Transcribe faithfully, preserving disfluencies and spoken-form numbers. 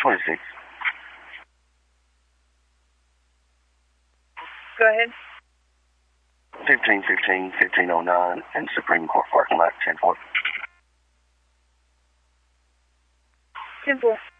twenty-six. Go ahead. fifteen fifteen, fifteen oh nine, and Supreme Court parking lot, ten four. ten four.